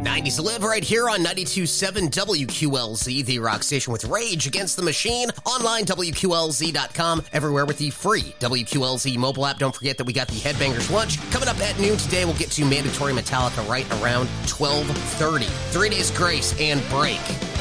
90s Live right here on 92.7 WQLZ, the rock station with Rage Against the Machine. Online, WQLZ.com, everywhere with the free WQLZ mobile app. Don't forget that we got the Headbangers Lunch. Coming up at noon today, we'll get to Mandatory Metallica right around 12:30. 3 Days Grace and Break.